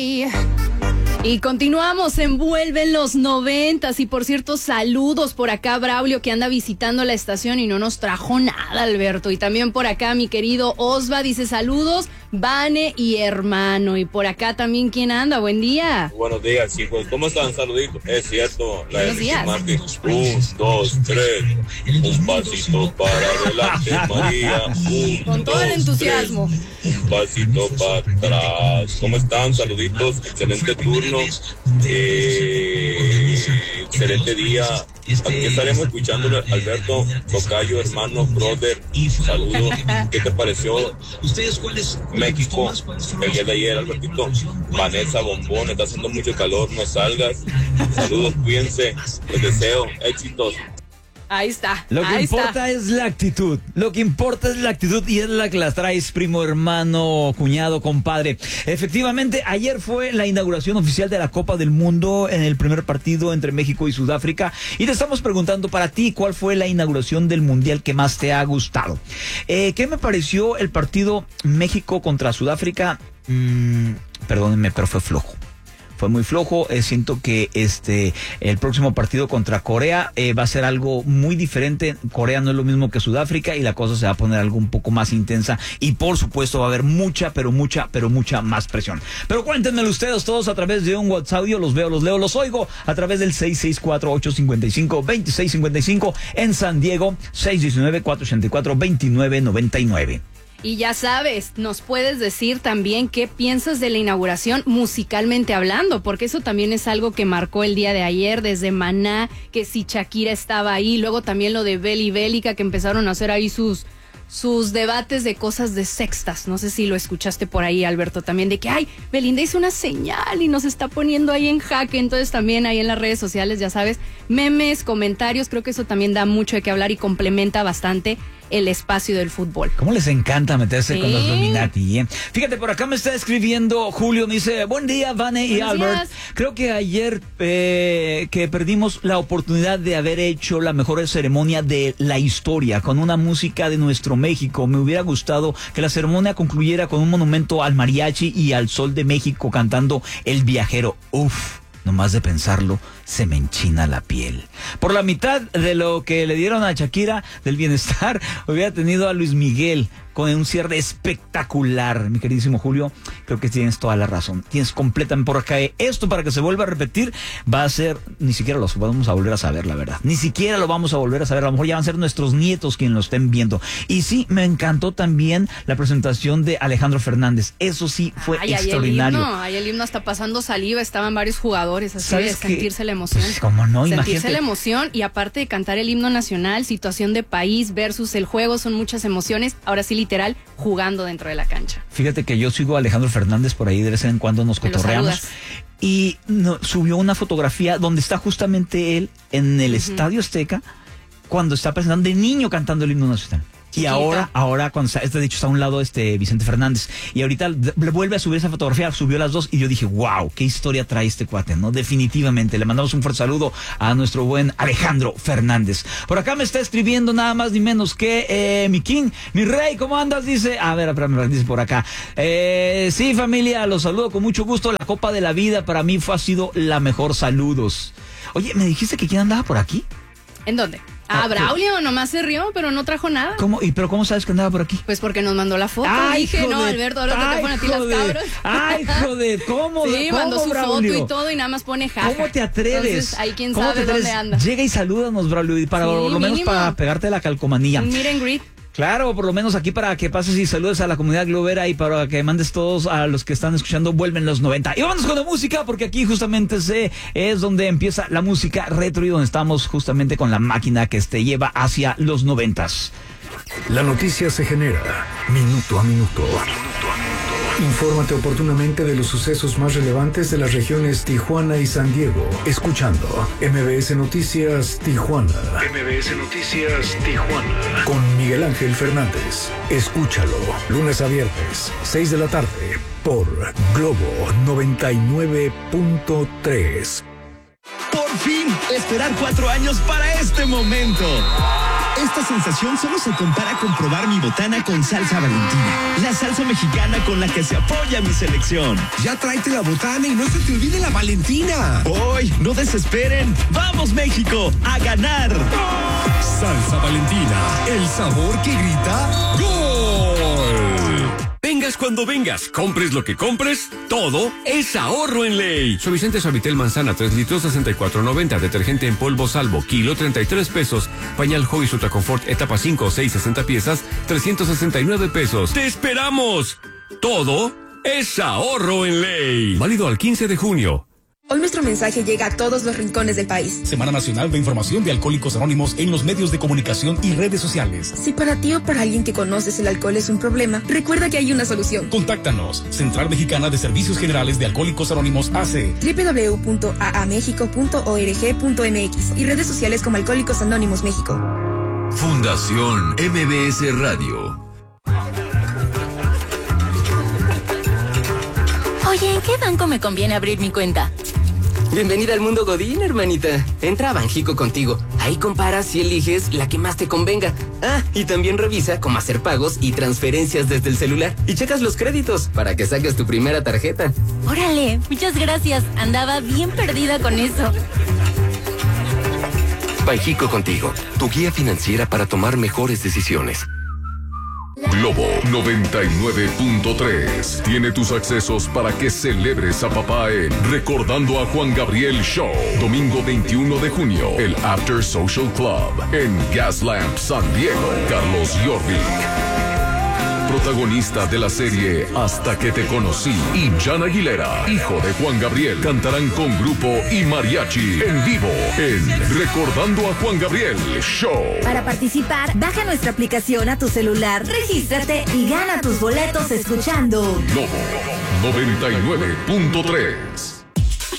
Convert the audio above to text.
Y continuamos, envuelven los 90s. Y por cierto, saludos por acá Braulio, que anda visitando la estación y no nos trajo nada, Alberto. Y también por acá mi querido Osva dice saludos, Vane y hermano. Y por acá también, ¿quién anda? Buen día. Buenos días, chicos. ¿Cómo están? Saluditos. Es cierto, la Buenos días. Martín. 1, 2, 3. Un pasito para adelante, María. Con todo el entusiasmo. Un pasito para atrás. ¿Cómo están? Saluditos. Excelente turno. Excelente día. Aquí estaremos escuchando Alberto, tocayo, hermano, brother. Saludos. ¿Qué te pareció México el día de ayer, Albertito? Vanessa Bombón, está haciendo mucho calor, no salgas. Saludos, cuídense. Les deseo éxitos. Ahí está. Lo que importa es la actitud. Lo que importa es la actitud y es la que la traes, primo, hermano, cuñado, compadre. Efectivamente, ayer fue la inauguración oficial de la Copa del Mundo en el primer partido entre México y Sudáfrica. Y te estamos preguntando para ti, ¿cuál fue la inauguración del Mundial que más te ha gustado? ¿Qué me pareció el partido México contra Sudáfrica? Perdónenme, pero fue flojo. Fue muy flojo. Siento que el próximo partido contra Corea va a ser algo muy diferente. Corea no es lo mismo que Sudáfrica y la cosa se va a poner algo un poco más intensa y por supuesto va a haber mucha más presión. Pero cuéntenmelo ustedes todos a través de un WhatsApp. Yo los veo, los leo, los oigo a través del 664-855-2655 en San Diego, 619-484-2999. Y ya sabes, nos puedes decir también qué piensas de la inauguración musicalmente hablando, porque eso también es algo que marcó el día de ayer, desde Maná, que si Shakira estaba ahí, luego también lo de Beli y Bélica, que empezaron a hacer ahí sus debates de cosas de sextas. No sé si lo escuchaste por ahí, Alberto, también de que, ay, Belinda hizo una señal y nos está poniendo ahí en jaque. Entonces también ahí en las redes sociales, ya sabes, memes, comentarios, creo que eso también da mucho de qué hablar y complementa bastante el espacio del fútbol. ¿Cómo les encanta meterse con los Illuminati, eh? Fíjate, por acá me está escribiendo Julio, me dice, buen día, Vane y Albert. Creo que ayer que perdimos la oportunidad de haber hecho la mejor ceremonia de la historia, con una música de nuestro México. Me hubiera gustado que la ceremonia concluyera con un monumento al mariachi y al sol de México cantando El Viajero. Uf, nomás de pensarlo, se me enchina la piel. Por la mitad de lo que le dieron a Shakira del bienestar, hubiera tenido a Luis Miguel con un cierre espectacular. Mi queridísimo Julio, creo que tienes toda la razón. Tienes completamente por acá. Esto, para que se vuelva a repetir, va a ser, ni siquiera lo vamos a volver a saber, la verdad. Ni siquiera lo vamos a volver a saber. A lo mejor ya van a ser nuestros nietos quienes lo estén viendo. Y sí, me encantó también la presentación de Alejandro Fernández. Eso sí, fue extraordinario. El himno hasta pasando saliva, estaban varios jugadores así de sentirse la emoción. Pues, ¿cómo no? Sentirse Imagínate. la emoción, y aparte de cantar el himno nacional, situación de país versus el juego, son muchas emociones. Ahora sí, literal, jugando dentro de la cancha. Fíjate que yo sigo a Alejandro Fernández por ahí, de vez en cuando nos cotorreamos. Y subió una fotografía donde está justamente él en el Estadio Azteca cuando está presentando de niño cantando el himno nacional. Y ahora cuando está, de hecho está a un lado Vicente Fernández, y ahorita le vuelve a subir esa fotografía, subió las dos, y yo dije, wow, qué historia trae este cuate, ¿no? Definitivamente, le mandamos un fuerte saludo a nuestro buen Alejandro Fernández. Por acá me está escribiendo nada más ni menos que mi king, mi rey, ¿cómo andas? Dice, a ver, dice por acá, sí, familia, los saludo con mucho gusto, la Copa de la Vida para mí ha sido la mejor, saludos. Oye, ¿me dijiste que quién andaba por aquí? ¿En dónde? Braulio nomás se rió, pero no trajo nada. ¿Cómo? ¿Pero cómo sabes que andaba por aquí? Pues porque nos mandó la foto. Dije, no, Alberto, ahora te ponen a ti las cabras. Ay, joder, ¿cómo? Sí, ¿cómo, mandó su Braulio? foto y todo, y nada más pone jaja. ¿Cómo te atreves? Entonces, ahí quién sabe dónde anda. Llega y salúdanos, Braulio, y para por lo menos para pegarte la calcomanía. Un meet and greet. Claro, por lo menos aquí para que pases y saludes a la comunidad globera y para que mandes todos a los que están escuchando Vuelven los 90. Y vamos con la música, porque aquí justamente es donde empieza la música retro y donde estamos justamente con la máquina que te lleva hacia los 90s. La noticia se genera minuto a minuto. Infórmate oportunamente de los sucesos más relevantes de las regiones Tijuana y San Diego, escuchando MBS Noticias Tijuana. MBS Noticias Tijuana. Con Miguel Ángel Fernández. Escúchalo, lunes a viernes, 6 de la tarde, por Globo 99.3. Por fin, esperar 4 años para este momento. Esta sensación solo se compara con probar mi botana con salsa Valentina. La salsa mexicana con la que se apoya mi selección. Ya tráete la botana y no se te olvide la Valentina. ¡Hoy! ¡No desesperen! ¡Vamos, México! ¡A ganar! Salsa Valentina, el sabor que grita ¡Gol! Vengas cuando vengas, compres lo que compres, todo es ahorro en Ley. Suavizante Suavitel Manzana, 3 litros, 64.90. Detergente en polvo Salvo, kilo, 33 pesos. Pañal Hobbies Ultra Confort, etapa 5 o 6, 60 piezas, 369 pesos. ¡Te esperamos! Todo es ahorro en Ley. Válido al 15 de junio. Hoy nuestro mensaje llega a todos los rincones del país. Semana Nacional de Información de Alcohólicos Anónimos en los medios de comunicación y redes sociales. Si para ti o para alguien que conoces el alcohol es un problema, recuerda que hay una solución. Contáctanos. Central Mexicana de Servicios Generales de Alcohólicos Anónimos AC. www.aamexico.org.mx y redes sociales como Alcohólicos Anónimos México. Fundación MBS Radio. Oye, ¿en qué banco me conviene abrir mi cuenta? Bienvenida al mundo Godín, hermanita. Entra a Banjico Contigo. Ahí comparas y eliges la que más te convenga. Ah, y también revisa cómo hacer pagos y transferencias desde el celular. Y checas los créditos para que saques tu primera tarjeta. Órale, muchas gracias. Andaba bien perdida con eso. Banjico Contigo, tu guía financiera para tomar mejores decisiones. Globo 99.3 tiene tus accesos para que celebres a papá en Recordando a Juan Gabriel Show. Domingo 21 de junio, el After Social Club en Gaslamp San Diego. Carlos Jorvik, protagonista de la serie Hasta que te conocí, y Jan Aguilera, hijo de Juan Gabriel, cantarán con grupo y mariachi en vivo en Recordando a Juan Gabriel Show. Para participar, baja nuestra aplicación a tu celular, regístrate y gana tus boletos escuchando Globo 99.3.